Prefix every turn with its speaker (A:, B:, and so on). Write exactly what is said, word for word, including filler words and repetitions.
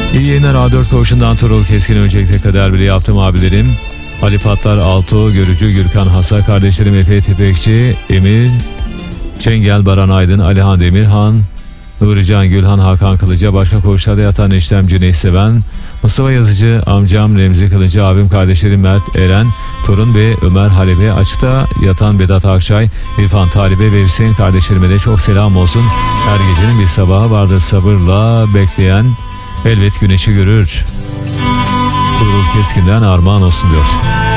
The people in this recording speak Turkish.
A: İyi yayınlar. A dört Koğuşu'ndan Turul Keskin. Öncelikle kader bile yaptım abilerim. Ali Patlar, Alto, Görücü, Gürkan Hasa, kardeşlerim Efe Tepekçi, Emir, Çengel, Baran Aydın, Alihan Demirhan, Nurican Gülhan, Hakan Kılıca, başka koğuşlarda yatan eşlem Cüneyt Seven, Mustafa Yazıcı, amcam Remzi Kılıcı, abim kardeşlerim Mert Eren, Torun ve Ömer Halebe, açıkta yatan Vedat Akçay, İrfan Talibe ve Hüseyin kardeşlerime de çok selam olsun. Her gecenin bir sabahı vardır, sabırla bekleyen elbet güneşi görür. Turul Keskin'den armağan olsun diyor.